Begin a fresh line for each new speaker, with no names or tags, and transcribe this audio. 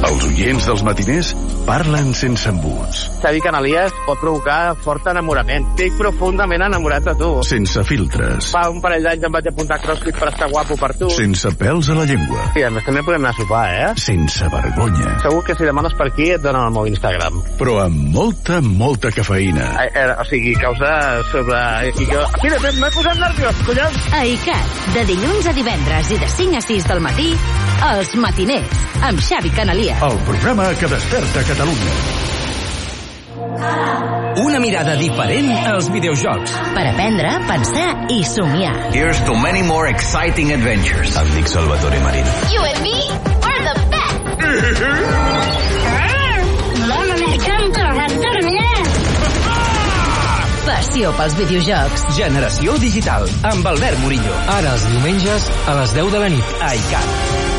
Els oients dels matiners parlen sense embuts.
Xavi Canalies pot provocar fort enamorament. Estic profundament enamorat de tu.
Sense filtres.
Fa un parell d'anys em vaig apuntar a CrossFit per estar guapo per tu.
Sense pèls a la llengua.
Sí, a més també podem anar a sopar,
Sense vergonya.
Segur que si demanes per aquí et donen el meu Instagram.
Però amb molta cafeïna.
O sigui, causa sobre... Mira, m'he posat nerviós, collons!
A ICAT, de dilluns a divendres i de 5 a 6 del matí, Els Matiners, amb Xavi Canalies.
El programa que desperta Catalunya.
Una mirada diferent als videojocs.
Per aprendre, pensar i somiar.
Here's to many more exciting adventures. Em dic Salvatore Marino.
You and me are the best!
Mama, m'encanta dormir.
Passió pels videojocs.
Generació Digital, amb Albert Murillo. Ara els diumenges a les 10 de la nit a ICAT.